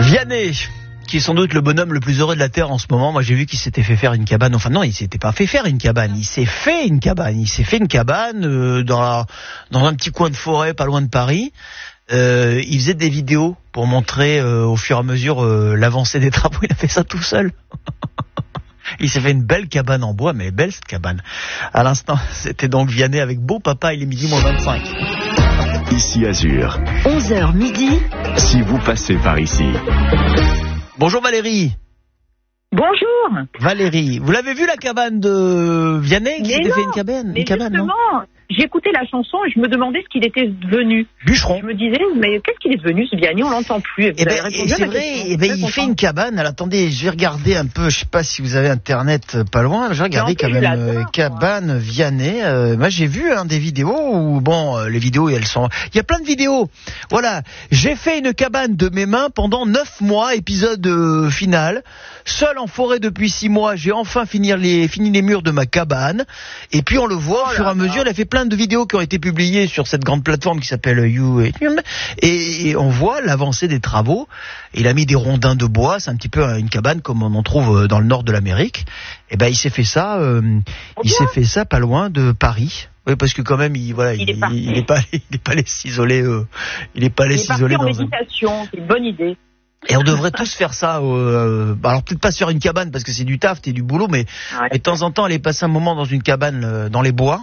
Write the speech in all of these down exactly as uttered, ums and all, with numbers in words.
Vianney, qui est sans doute le bonhomme le plus heureux de la Terre en ce moment. Moi, j'ai vu qu'il s'était fait faire une cabane. Enfin non, il s'était pas fait faire une cabane. Il s'est fait une cabane. Il s'est fait une cabane euh, dans, la, dans un petit coin de forêt, pas loin de Paris. Euh, il faisait des vidéos pour montrer euh, au fur et à mesure euh, l'avancée des travaux. Il a fait ça tout seul. Il s'est fait une belle cabane en bois, mais elle est belle cette cabane. À l'instant, c'était donc Vianney avec Beau Papa, il est midi moins vingt-cinq. Ici Azur. onze heures midi. Si vous passez par ici. Bonjour Valérie. Bonjour. Valérie, vous l'avez vu la cabane de Vianney qui Mais s'était non, fait une cabane, Mais une cabane, non? justement, j'écoutais la chanson et je me demandais ce qu'il était devenu. Bûcheron. Je me disais, mais qu'est-ce qu'il est devenu ce Vianney? On l'entend plus. Vous Eh ben, avez répondu et à c'est ma vrai, question. eh ben, Je suis il très fait une contente. cabane. Alors attendez, je vais regarder un peu, je sais pas si vous avez internet euh, pas loin, je vais regarder Non, quand je même l'adore, euh, moi. cabane Vianney. Euh, moi j'ai vu hein, des vidéos où, bon, euh, les vidéos elles sont... Il y a plein de vidéos. Voilà, j'ai fait une cabane de mes mains pendant neuf mois, épisode euh, final. Seul en forêt depuis six mois, j'ai enfin fini les, fini les murs de ma cabane. Et puis on le voit Oh au fur et là à mesure, là. il a fait plein de vidéos qui ont été publiées sur cette grande plateforme qui s'appelle You. Et, et on voit l'avancée des travaux. Il a mis des rondins de bois, c'est un petit peu une cabane comme on en trouve dans le nord de l'Amérique. Et ben il s'est fait ça, euh, il s'est fait ça pas loin de Paris. Oui, parce que quand même, il voilà, Il il, est parti. il, il est pas, allé- il est pas allé s'isoler, euh, il est pas allé Il est parti s'isoler en dans un... méditation, c'est une bonne idée. Et on devrait tous faire ça. Euh, alors peut-être pas sur une cabane parce que c'est du taf, c'est du boulot, mais, Ouais. mais de temps en temps aller passer un moment dans une cabane euh, dans les bois,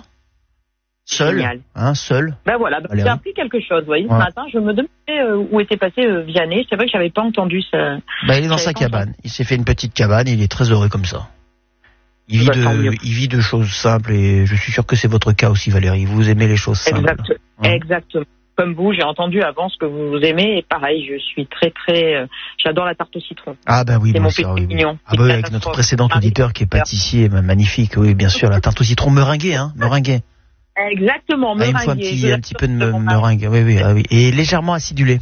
seul, Génial. hein, seul. Ben voilà, ben, Allez, j'ai hein. appris quelque chose. Vous voyez, Ouais. ce matin, je me demandais euh, où était passé euh, Vianney. C'est vrai que j'avais pas entendu ça. Bah, il est dans J'avais sa pas cabane. Il s'est fait une petite cabane. Il est très heureux comme ça. Il vit Bah, tant de, mieux. il vit de choses simples et je suis sûr que c'est votre cas aussi, Valérie. Vous aimez les choses simples. Exact, Hein. Exactement. Comme vous, j'ai entendu avant ce que vous aimez et pareil, je suis très très. euh, j'adore la tarte au citron. Ah ben oui, C'est bien mon sûr. péché Oui, oui. mignon. Ah bah oui, avec notre précédent Ah, auditeur qui est pâtissier, ma- magnifique. Oui, bien sûr, la tarte au citron meringuée, hein, meringuée. Exactement, Ah, il me faut un meringuée. petit, Je un petit peu de me- l'adore. meringue. Oui, oui, ah oui. Et légèrement acidulé.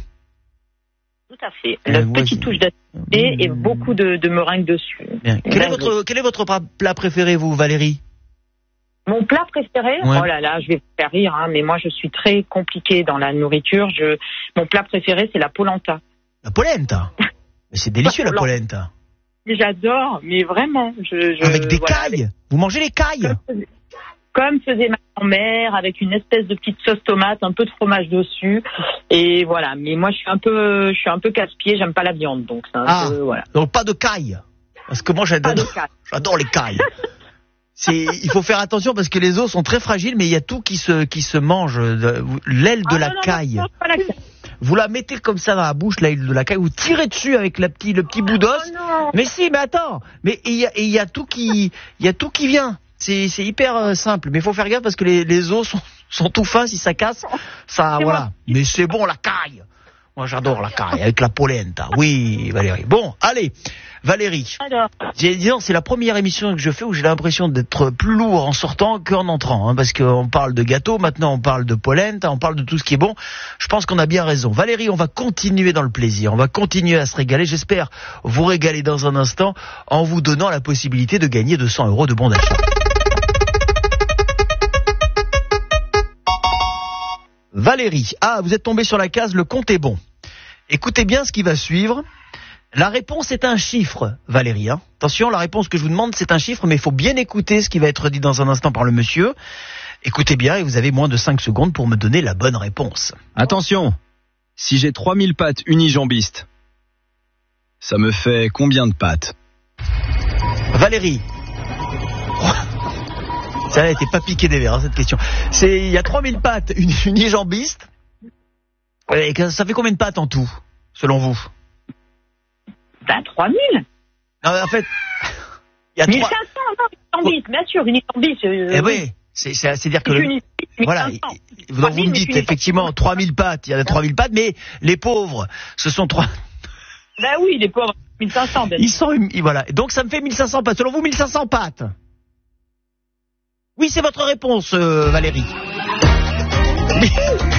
Tout à fait. Euh, Une ouais, petite c'est- touche d'acidité et beaucoup de, de meringue dessus. Bien. Quel est Dingue. votre, quel est votre plat- plat préféré, vous, Valérie? Mon plat préféré, Ouais. oh là là, je vais vous faire rire, hein, mais moi je suis très compliquée dans la nourriture. Je, mon plat préféré, c'est la polenta. La polenta. Mais c'est délicieux, la polenta. J'adore, mais vraiment. Je, je, Avec des voilà, cailles. Vous mangez les cailles? Comme faisait, comme faisait ma grand-mère, avec une espèce de petite sauce tomate, un peu de fromage dessus, et voilà. Mais moi, je suis un peu, je suis un peu casse-pied. J'aime pas la viande, donc c'est un Ah. peu, voilà. Donc pas de cailles. Parce que moi, Pas de j'adore, caille. j'adore les cailles. C'est, il faut faire attention parce que les os sont très fragiles, mais il y a tout qui se, qui se mange. De- L'aile de Ah, la non, non, caille. non, non, pas la caille. Vous la mettez comme ça dans la bouche, l'aile de la caille, vous tirez dessus avec la petit, le petit bout d'os. Oh non. Mais si, mais attends, mais il y a, et il y a tout qui, il y a tout qui vient. C'est, c'est hyper euh, simple, mais il faut faire gaffe parce que les, les os sont, sont tout fins. Si ça casse, ça, C'est voilà. moi. Mais c'est bon la caille. Moi, j'adore la caille avec la polenta. Oui, Valérie. Bon, allez, Valérie. Alors, J'ai dit non, c'est la première émission que je fais où j'ai l'impression d'être plus lourd en sortant qu'en entrant, hein, parce qu'on parle de gâteau, maintenant on parle de polenta, on parle de tout ce qui est bon. Je pense qu'on a bien raison. Valérie, on va continuer dans le plaisir, on va continuer à se régaler. J'espère vous régaler dans un instant en vous donnant la possibilité de gagner deux cents euros de bons d'achat. Valérie, ah, vous êtes tombé sur la case, le compte est bon. Écoutez bien ce qui va suivre. La réponse est un chiffre, Valérie. Hein. Attention, la réponse que je vous demande, c'est un chiffre, mais il faut bien écouter ce qui va être dit dans un instant par le monsieur. Écoutez bien et vous avez moins de cinq secondes pour me donner la bonne réponse. Attention, si j'ai trois mille pattes unijambistes, ça me fait combien de pattes? Valérie. Ça n'était pas piqué des verres, hein, cette question. C'est, il y a trois mille pattes, une unijambiste. Et que- ça fait combien de pattes en tout, selon vous? ben, trois mille. Non, en fait, il y a mille trois... cinq cents, non, une bien sûr, une Icambis. Euh, Eh oui, c'est, c'est, c'est dire que... c'est Le... une Voilà, mille cinq cents. vous, donc vous me mais dites une- effectivement trois mille pattes, il y a trois mille pattes, mais les pauvres, ce sont trois... Ben oui, les pauvres, mille cinq cents. Ben. Ils sont... hum- Voilà, donc ça me fait mille cinq cents pattes. Selon vous, mille cinq cents pattes? Oui, c'est votre réponse, euh, Valérie. Mais-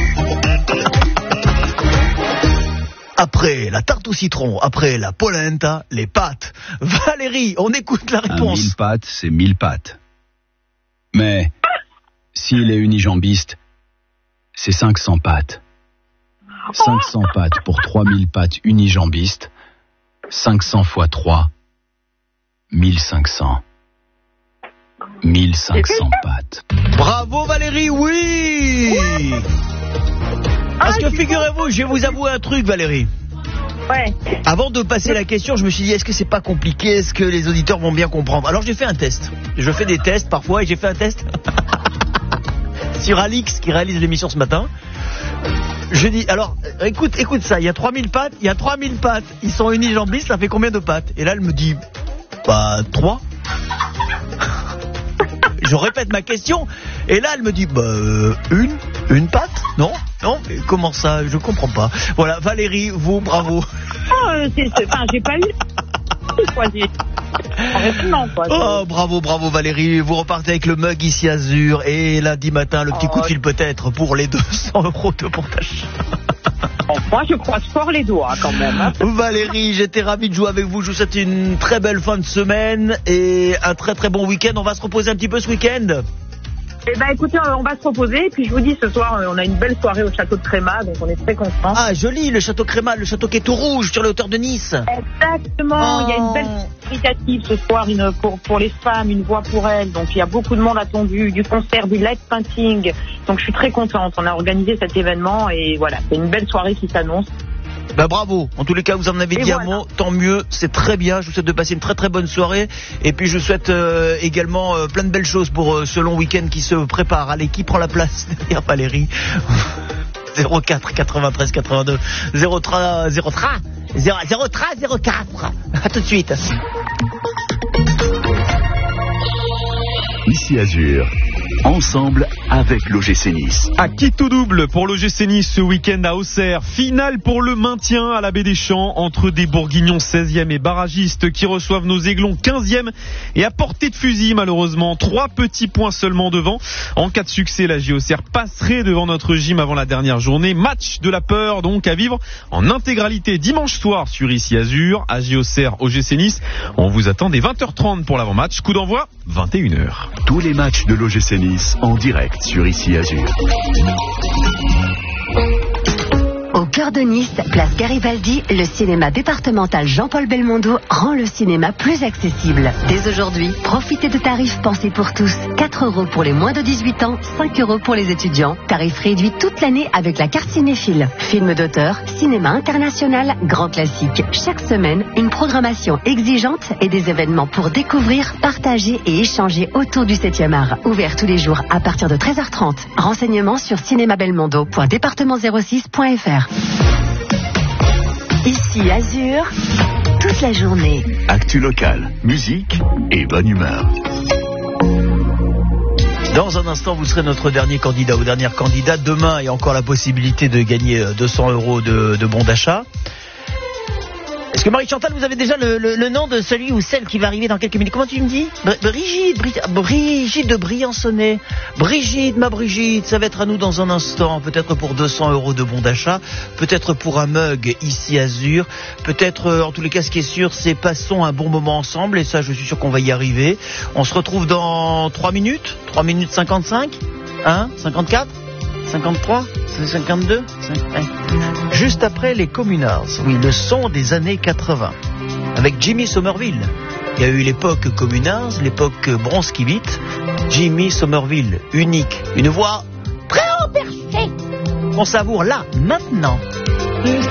Après la tarte au citron, après la polenta, les pâtes. Valérie, on écoute la Un réponse. mille pattes, c'est mille pattes. Mais s'il est unijambiste, c'est cinq cents pattes. cinq cents pattes pour trois mille pattes unijambistes, cinq cents fois trois, mille cinq cents. mille cinq cents pattes. Bravo Valérie, oui, oui. Parce que figurez-vous, je vais vous avouer un truc Valérie. Ouais. Avant de passer la question, je me suis dit, est-ce que c'est pas compliqué? Est-ce que les auditeurs vont bien comprendre? Alors j'ai fait un test. Je fais des tests parfois et j'ai fait un test sur Alix qui réalise l'émission ce matin. Je dis, alors, écoute, écoute ça, il y a trois mille pattes, il y a trois mille pattes, ils sont unijambistes, ça fait combien de pattes? Et là, elle me dit, bah, trois. Je répète ma question, et là, elle me dit, bah, euh, une, une patte? Non? Non? Mais comment ça? Je comprends pas. Voilà, Valérie, vous, bravo. Oh, euh, c'est, c'est, enfin, j'ai pas eu... Quoi, j'ai... Non, quoi. Oh, bravo, bravo Valérie, vous repartez avec le mug ici Azur, et lundi matin, le petit oh, coup de fil peut-être pour les deux cents euros de montage. Bon, moi, je croise fort les doigts quand même. Hein. Valérie, j'étais ravi de jouer avec vous. Je vous souhaite une très belle fin de semaine et un très très bon week-end. On va se reposer un petit peu ce week-end. Eh ben, écoutez, on va se reposer. Et puis, je vous dis, ce soir, on a une belle soirée au château de Crémat, donc on est très contents. Ah, joli, le château Crémat, le château qui est tout rouge sur les hauteurs de Nice. Exactement. Oh. Il y a une belle initiative ce soir une, pour, pour les femmes, une voix pour elles. Donc, il y a beaucoup de monde attendu, du concert, du light painting. Donc, je suis très contente. On a organisé cet événement et voilà, c'est une belle soirée qui s'annonce. Bah bravo, en tous les cas vous en avez et dit voilà. un mot, tant mieux, c'est très bien, je vous souhaite de passer une très très bonne soirée et puis je souhaite euh, également euh, plein de belles choses pour euh, ce long week-end qui se prépare. Allez, qui prend la place derrière Valérie? zéro quatre quatre-vingt-treize quatre-vingt-deux zéro trois zéro trois zéro trois zéro quatre. À tout de suite. Ici Azur, ensemble avec l'O G C Nice. À qui tout double pour l'O G C Nice ce week-end à Auxerre. Finale pour le maintien à la Baie des Champs entre des Bourguignons seizième et barragistes qui reçoivent nos Aiglons quinzième et à portée de fusil malheureusement. Trois petits points seulement devant. En cas de succès, la J Auxerre passerait devant notre gym avant la dernière journée. Match de la peur donc à vivre en intégralité dimanche soir sur Ici Azur. À J Auxerre, O G C Nice. On vous attend dès vingt heures trente pour l'avant-match. Coup d'envoi vingt et une heures. Tous les matchs de l'O G C Nice en direct sur Ici Azur. Au cœur de Nice, place Garibaldi, le cinéma départemental Jean-Paul Belmondo rend le cinéma plus accessible. Dès aujourd'hui, profitez de tarifs pensés pour tous. quatre euros pour les moins de dix-huit ans, cinq euros pour les étudiants. Tarif réduit toute l'année avec la carte cinéphile. Films d'auteur, cinéma international, grand classique. Chaque semaine, une programmation exigeante et des événements pour découvrir, partager et échanger autour du septième art. Ouvert tous les jours à partir de treize heures trente. Renseignements sur cinémabelmondo point département zéro six point f r. Ici Azur, toute la journée. Actu locale, musique et bonne humeur. Dans un instant, vous serez notre dernier candidat ou dernière candidate. Demain, il y a encore la possibilité de gagner deux cents euros de, de bons d'achat. Est-ce que Marie-Chantal, vous avez déjà le, le, le nom de celui ou celle qui va arriver dans quelques minutes? Comment tu me dis? Brigitte, Brigitte, Brigitte de Briançonnet. Brigitte, ma Brigitte, ça va être à nous dans un instant. Peut-être pour deux cents euros de bons d'achat. Peut-être pour un mug Ici Azur. Peut-être, en tous les cas, ce qui est sûr, c'est passons un bon moment ensemble. Et ça, je suis sûr qu'on va y arriver. On se retrouve dans trois minutes. trois minutes cinquante-cinq. Hein? cinquante-quatre? cinquante-trois? cinquante-deux? Juste après les Communards, oui, le son des années quatre-vingts, avec Jimmy Somerville. Il y a eu l'époque Communards, l'époque Bronskivit. Jimmy Somerville, unique, une voix très haut perchée. On savoure là, maintenant.